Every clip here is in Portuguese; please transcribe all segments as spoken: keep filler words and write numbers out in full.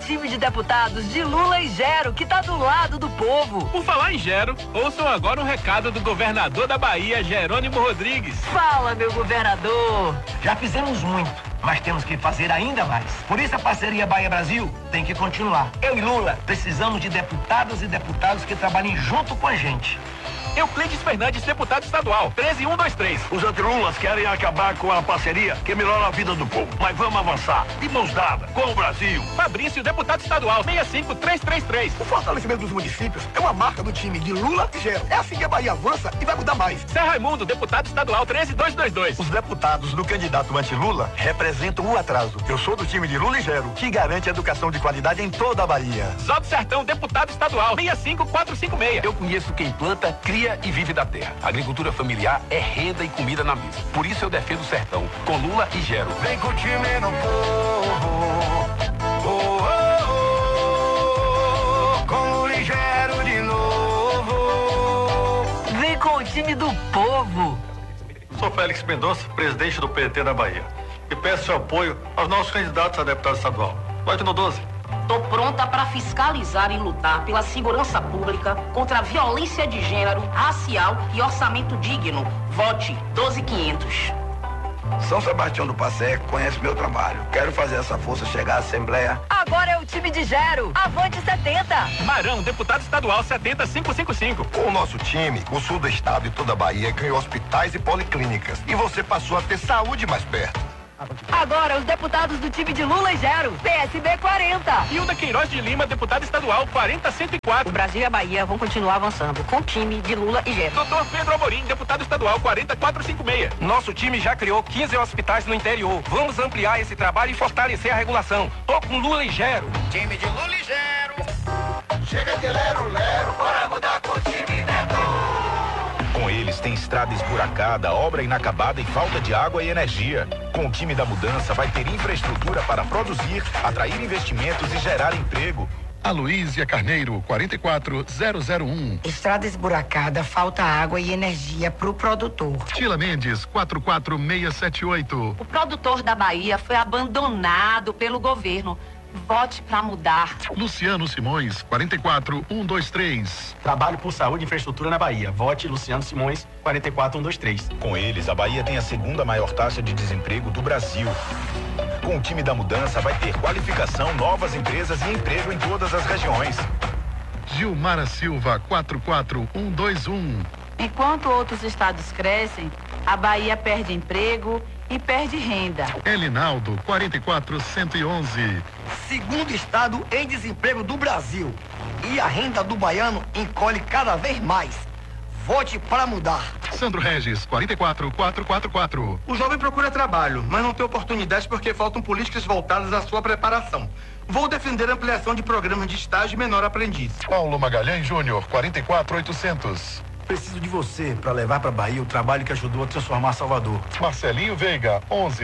time de deputados de Lula e Gero, que tá do lado do povo. Por falar em Gero, ouçam agora um recado do governador da Bahia, Jerônimo Rodrigues. Fala, meu governador. Já fizemos muito, mas temos que fazer ainda mais. Por isso a parceria Bahia-Brasil tem que continuar. Eu e Lula precisamos de deputadas e deputados que trabalhem junto com a gente. Euclides Fernandes, deputado estadual, treze mil cento e vinte e três. Os antilulas querem acabar com a parceria que melhora a vida do povo. Mas vamos avançar, de mãos dadas, com o Brasil. Fabrício, deputado estadual, seis cinco três três três. O fortalecimento dos municípios é uma marca do time de Lula e Gero. É assim que a Bahia avança e vai mudar mais. Zé Raimundo, deputado estadual, treze mil duzentos e vinte e dois. Os deputados do candidato anti-Lula representam o atraso. Eu sou do time de Lula e Gero, que garante educação de qualidade em toda a Bahia. Zó do Sertão, deputado estadual, seis cinco quatro cinco seis. Eu conheço quem planta, cria e vive da terra. A agricultura familiar é renda e comida na mesa. Por isso eu defendo o sertão, com Lula e Gero. Vem com o time no povo. Oh, oh, oh, com Lula e Gero de novo. Vem com o time do povo. Sou Félix Mendonça, presidente do P T da Bahia. E peço seu apoio aos nossos candidatos a deputado estadual. Vote no doze. Estou pronta para fiscalizar e lutar pela segurança pública, contra a violência de gênero, racial e orçamento digno. Vote doze mil e quinhentos. São Sebastião do Passé conhece meu trabalho. Quero fazer essa força chegar à Assembleia. Agora é o time de Gero. Avante setenta. Marão, deputado estadual, setenta mil quinhentos e cinquenta e cinco. Com o nosso time, o sul do estado e toda a Bahia ganhou hospitais e policlínicas. E você passou a ter saúde mais perto. Agora os deputados do time de Lula e Gero, P S B quarenta. Hilda Queiroz de Lima, deputado estadual, quarenta mil cento e quatro. O Brasil e a Bahia vão continuar avançando com o time de Lula e Gero. Doutor Pedro Amorim, deputado estadual, quarenta mil quatrocentos e cinquenta e seis. Nosso time já criou quinze hospitais no interior. Vamos ampliar esse trabalho e fortalecer a regulação. Tô com Lula e Gero. Time de Lula e Gero. Chega de lero, lero, bora mudar com o time Neto. Com eles tem estrada esburacada, obra inacabada e falta de água e energia. Com o time da mudança vai ter infraestrutura para produzir, atrair investimentos e gerar emprego. Aloísia Carneiro, quarenta e quatro mil um. Estrada esburacada, falta água e energia pro produtor. Tila Mendes, quatro quatro seis sete oito. O produtor da Bahia foi abandonado pelo governo. Vote para mudar. Luciano Simões, quarenta e quatro mil cento e vinte e três. Trabalho por saúde e infraestrutura na Bahia. Vote Luciano Simões, quarenta e quatro mil cento e vinte e três. Com eles, a Bahia tem a segunda maior taxa de desemprego do Brasil. Com o time da mudança, vai ter qualificação, novas empresas e emprego em todas as regiões. Gilmara Silva, quatro quatro um dois um. Enquanto outros estados crescem, a Bahia perde emprego e perde renda. Elinaldo, quarenta e quatro cento e onze. Segundo estado em desemprego do Brasil. E a renda do baiano encolhe cada vez mais. Vote para mudar. Sandro Regis, quarenta e quatro quatrocentos e quarenta e quatro. O jovem procura trabalho, mas não tem oportunidades porque faltam políticas voltadas à sua preparação. Vou defender a ampliação de programas de estágio e menor aprendiz. Paulo Magalhães Júnior, quarenta e quatro mil oitocentos. Preciso de você para levar para Bahia o trabalho que ajudou a transformar Salvador. Marcelinho Veiga, onze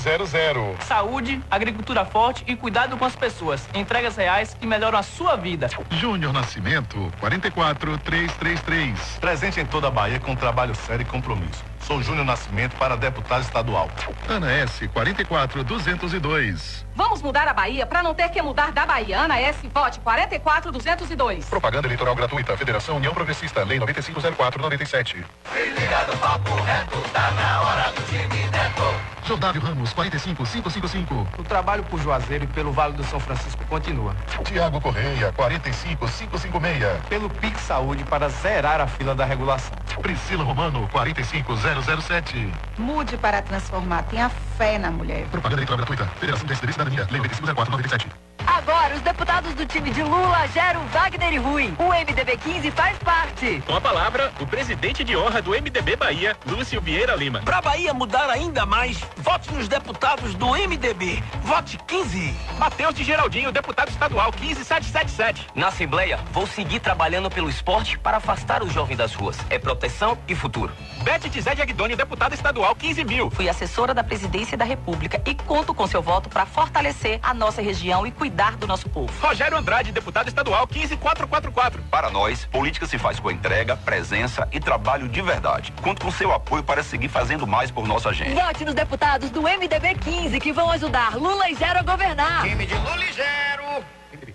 mil. Saúde, agricultura forte e cuidado com as pessoas. Entregas reais que melhoram a sua vida. Júnior Nascimento, quarenta e quatro mil trezentos e trinta e três. Presente em toda a Bahia com trabalho sério e compromisso. Sou Júnior Nascimento para deputado estadual. Ana S, quarenta e quatro mil duzentos e dois. Vamos mudar a Bahia para não ter que mudar da Bahia. Ana S, vote quarenta e quatro mil duzentos e dois. Propaganda eleitoral gratuita. Federação União Progressista. Lei noventa e cinco zero quatro noventa e sete. Se liga no papo reto, tá na hora do time Neto. Jordávio Ramos, quarenta e cinco mil quinhentos e cinquenta e cinco. O trabalho por Juazeiro e pelo Vale do São Francisco continua. Tiago Correia, quarenta e cinco mil quinhentos e cinquenta e seis. Pelo Pix Saúde para zerar a fila da regulação. Priscila Romano, quarenta e cinco mil sete. Mude para transformar. Tenha fé na mulher. Propaganda eleitoral gratuita. Federação de Cidadania. Cidadania. Lei noventa e cinco zero quatro noventa e sete. Agora, os deputados do time de Lula, Gero, Wagner e Rui. O M D B quinze faz parte. Com a palavra, o presidente de honra do M D B Bahia, Lúcio Vieira Lima. Pra Bahia mudar ainda mais, vote nos deputados do M D B. Vote quinze. Matheus de Geraldinho, deputado estadual, quinze mil setecentos e setenta e sete. Na Assembleia, vou seguir trabalhando pelo esporte para afastar o jovem das ruas. É proteção e futuro. Bete Tizé de Agdônio, deputada estadual, quinze mil. Fui assessora da Presidência da República e conto com seu voto para fortalecer a nossa região e cuidar do nosso povo. Rogério Andrade, deputado estadual, quinze mil quatrocentos e quarenta e quatro. Para nós, política se faz com entrega, presença e trabalho de verdade. Conto com seu apoio para seguir fazendo mais por nossa gente. Vote nos deputados do M D B quinze que vão ajudar Lula e Gero a governar. Time de Lula e Gero.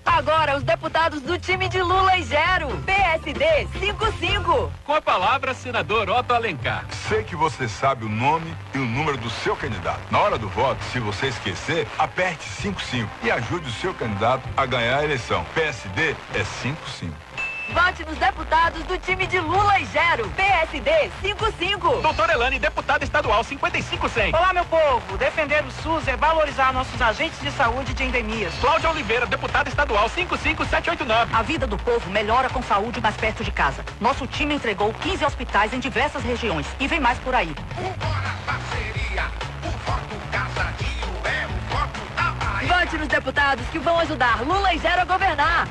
Agora os deputados do time de Lula e Gero. P S D cinquenta e cinco. Com a palavra, senador Otto Alencar. Sei que você sabe o nome e o número do seu candidato. Na hora do voto, se você esquecer, aperte cinquenta e cinco e ajude o seu candidato a ganhar a eleição. P S D é cinquenta e cinco. Vote nos deputados do time de Lula e Gero. P S D cinquenta e cinco. Doutor Elane, deputada estadual cinquenta e cinco cem. Olá, meu povo. Defender o SUS é valorizar nossos agentes de saúde de endemias. Cláudia Oliveira, deputada estadual cinquenta e cinco sete oito nove. A vida do povo melhora com saúde mais perto de casa. Nosso time entregou quinze hospitais em diversas regiões. E vem mais por aí. Vote nos deputados que vão ajudar Lula e Gero a governar.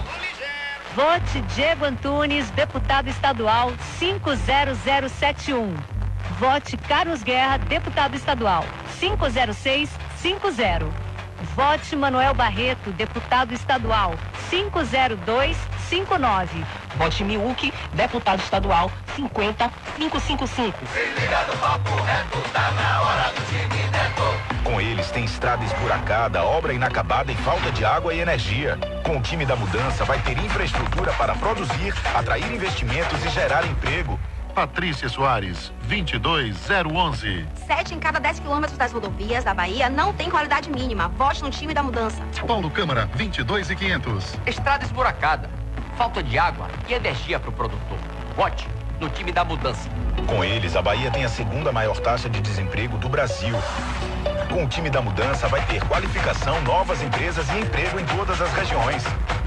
Vote Diego Antunes, deputado estadual cinco zero zero sete um. Vote Carlos Guerra, deputado estadual cinco zero seis cinco zero. Vote Manuel Barreto, deputado estadual cinco zero dois cinco nove. Vote Miuque, deputado estadual cinquenta cinco cinco cinco. Se liga no papo reto, tá na hora do time Neto. Com eles tem estrada esburacada, obra inacabada e falta de água e energia. Com o time da mudança vai ter infraestrutura para produzir, atrair investimentos e gerar emprego. Patrícia Soares, vinte e dois zero onze. Sete em cada dez quilômetros das rodovias da Bahia não tem qualidade mínima. Vote no time da mudança. Paulo Câmara, vinte e dois e quinhentos. Estrada esburacada, falta de água e energia para o produtor. Vote no time da mudança. Com eles, a Bahia tem a segunda maior taxa de desemprego do Brasil. Com o time da mudança vai ter qualificação, novas empresas e emprego em todas as regiões.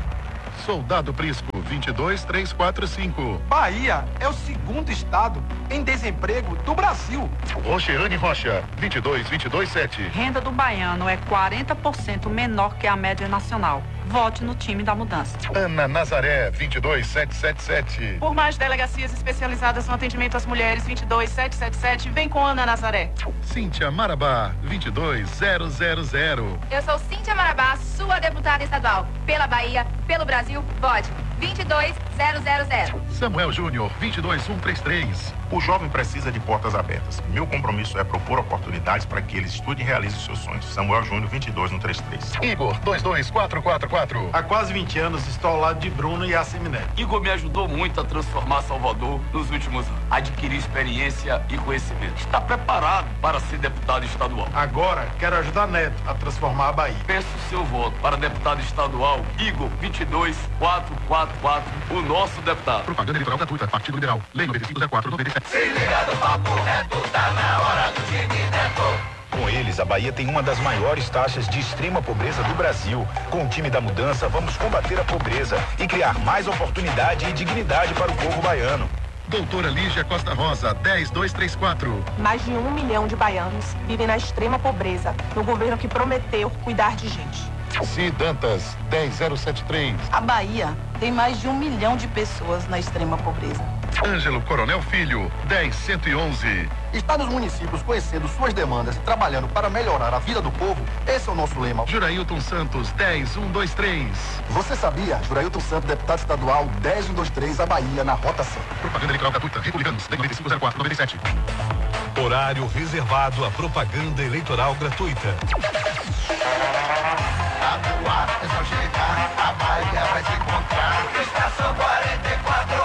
Soldado Prisco, vinte e dois três quatro cinco. Bahia é o segundo estado em desemprego do Brasil. Rocheane Rocha, vinte e dois vinte e dois sete. Renda do baiano é quarenta por cento menor que a média nacional. Vote no time da mudança. Ana Nazaré, vinte e dois sete sete sete. Por mais delegacias especializadas no atendimento às mulheres, vinte e dois sete sete sete, vem com Ana Nazaré. Cíntia Marabá, vinte e dois zero zero zero. Eu sou Cíntia Marabá, sua deputada estadual. Pela Bahia, pelo Brasil, vote vinte e dois zero zero zero. Samuel Júnior, vinte e dois um três três. O jovem precisa de portas abertas. Meu compromisso é propor oportunidades para que ele estude e realize seus sonhos. Samuel Júnior, vinte e dois um três três. Igor, dois dois quatro quatro quatro. Há quase vinte anos estou ao lado de Bruno e Asseminé. Igor me ajudou muito a transformar Salvador nos últimos anos. Adquirir experiência e conhecimento. Está preparado para ser deputado estadual. Agora quero ajudar Neto a transformar a Bahia. Peço seu voto para deputado estadual Igor vinte e dois quatro quatro quatro, o nosso deputado. Propaganda eleitoral gratuita, Partido Liberal, Lei noventa e cinco zero quatro noventa e sete. Se liga no papo reto, tá na hora do time Neto. Com eles, a Bahia tem uma das maiores taxas de extrema pobreza do Brasil. Com o time da mudança, vamos combater a pobreza e criar mais oportunidade e dignidade para o povo baiano. Doutora Lígia Costa Rosa, dez dois três quatro. Mais de um milhão de baianos vivem na extrema pobreza, no governo que prometeu cuidar de gente. Si Dantas, dez zero sete três. A Bahia tem mais de um milhão de pessoas na extrema pobreza. Ângelo Coronel Filho, dez cento e onze. Está nos municípios conhecendo suas demandas e trabalhando para melhorar a vida do povo, esse é o nosso lema. Jurailton Santos, dez um dois três. Você sabia? Jurailton Santos, deputado estadual, dez um dois três, a Bahia, na Rota Sul. Propaganda eleitoral gratuita, Republicanos, Lei noventa e cinco zero quatro noventa e sete. Horário reservado à propaganda eleitoral gratuita. Atuar é só chegar, a Bahia vai se encontrar. Estação quarenta e quatro.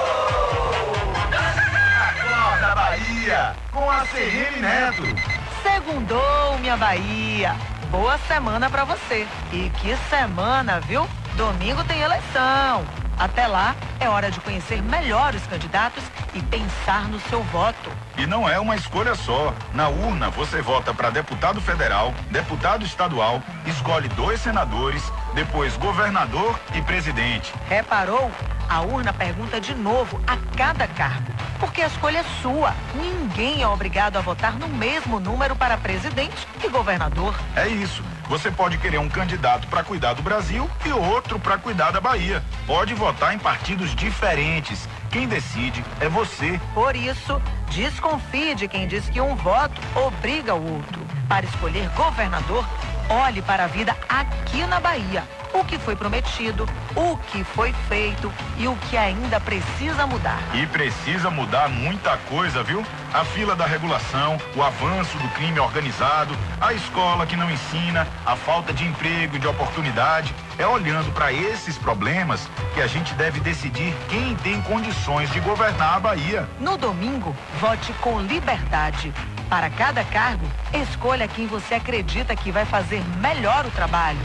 Acorda, Bahia, com a C M Neto. Segundou, minha Bahia. Boa semana pra você. E que semana, viu? Domingo tem eleição. Até lá, é hora de conhecer melhor os candidatos e pensar no seu voto. E não é uma escolha só. Na urna, você vota para deputado federal, deputado estadual, escolhe dois senadores, depois governador e presidente. Reparou? A urna pergunta de novo a cada cargo, porque a escolha é sua. Ninguém é obrigado a votar no mesmo número para presidente e governador. É isso. Você pode querer um candidato para cuidar do Brasil e outro para cuidar da Bahia. Pode votar em partidos diferentes. Quem decide é você. Por isso, desconfie de quem diz que um voto obriga o outro. Para escolher governador, olhe para a vida aqui na Bahia. o que foi prometido, o que foi feito e o que ainda precisa mudar. E precisa mudar muita coisa, viu? A fila da regulação, o avanço do crime organizado, a escola que não ensina, a falta de emprego e de oportunidade. É olhando para esses problemas que a gente deve decidir quem tem condições de governar a Bahia. No domingo, vote com liberdade. Para cada cargo, escolha quem você acredita que vai fazer melhor o trabalho.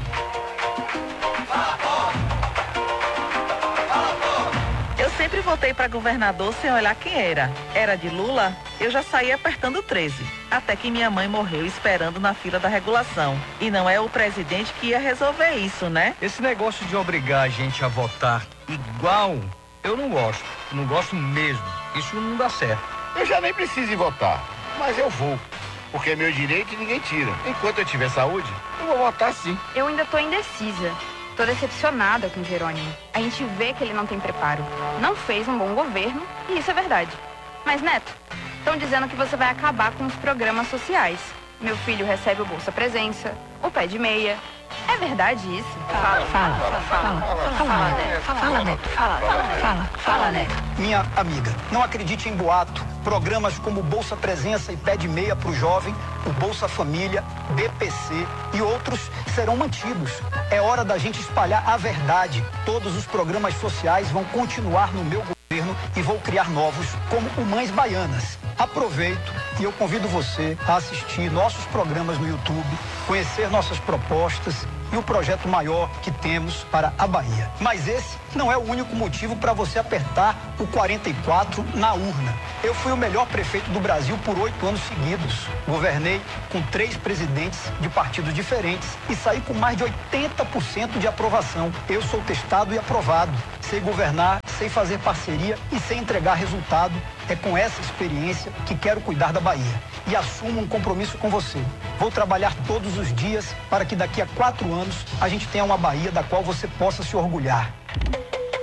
Eu sempre votei para governador sem olhar quem era. Era de Lula, eu já saí apertando treze. Até que minha mãe morreu esperando na fila da regulação. E não é o presidente que ia resolver isso, né? Esse negócio de obrigar a gente a votar igual, eu não gosto. Não gosto mesmo. Isso não dá certo. Eu já nem preciso ir votar, mas eu vou. Porque é meu direito e ninguém tira. Enquanto eu tiver saúde, eu vou votar sim. Eu ainda tô indecisa. Tô decepcionada com o Jerônimo. A gente vê que ele não tem preparo. Não fez um bom governo, e isso é verdade. Mas, Neto, estão dizendo que você vai acabar com os programas sociais. Meu filho recebe o Bolsa Presença, o Pé de Meia. É verdade isso? Fala, fala, fala, fala, fala, fala, Neto, fala, Neto, fala, fala, fala, Neto. Minha amiga, não acredite em boato. Programas como Bolsa Presença e Pé de Meia para o Jovem, o Bolsa Família, B P C e outros serão mantidos. É hora da gente espalhar a verdade. Todos os programas sociais vão continuar no meu governo e vou criar novos, como o Mães Baianas. Aproveito e eu convido você a assistir nossos programas no YouTube, conhecer nossas propostas e o projeto maior que temos para a Bahia. Mas esse não é o único motivo para você apertar o quarenta e quatro na urna. Eu fui o melhor prefeito do Brasil por oito anos seguidos. Governei com três presidentes de partidos diferentes e saí com mais de oitenta por cento de aprovação. Eu sou testado e aprovado. Sei governar, sei fazer parceria e sei entregar resultado. É com essa experiência que quero cuidar da Bahia. E assumo um compromisso com você. Vou trabalhar todos os dias para que daqui a quatro anos a gente tenha uma Bahia da qual você possa se orgulhar.